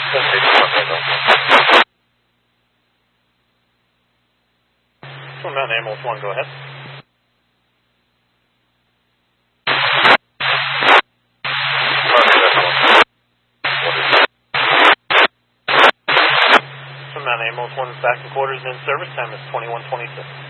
Okay, Twin Mountain Ambulance 1, go ahead. Twin Mountain Ambulance 1 is back in quarters in service. Time is 21:26.